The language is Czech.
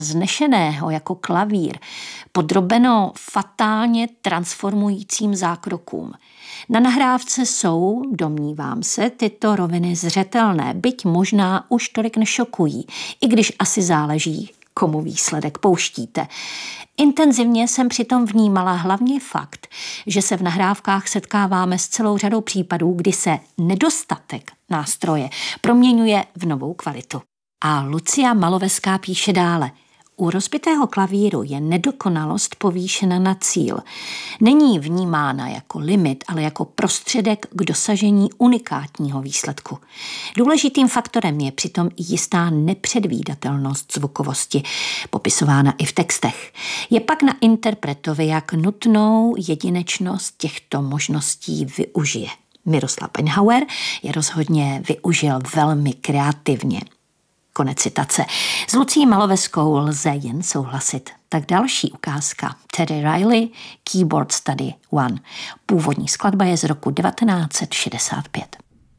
znešeného jako klavír, podrobeno fatálně transformujícím zákrokům. Na nahrávce jsou, domnívám se, tyto roviny zřetelné, byť možná už tolik nešokují, i když asi záleží, komu výsledek pouštíte. Intenzivně jsem přitom vnímala hlavně fakt, že se v nahrávkách setkáváme s celou řadou případů, kdy se nedostatek nástroje proměňuje v novou kvalitu. A Lucia Maloveská píše dále. U rozbitého klavíru je nedokonalost povýšena na cíl. Není vnímána jako limit, ale jako prostředek k dosažení unikátního výsledku. Důležitým faktorem je přitom i jistá nepředvídatelnost zvukovosti, popisována i v textech. Je pak na interpretovi, jak nutnou jedinečnost těchto možností využije. Miroslav Penhauer je rozhodně využil velmi kreativně. Konec citace. S Lucí Maloveskou lze jen souhlasit. Tak další ukázka. Teddy Riley, Keyboard Study 1. Původní skladba je z roku 1965.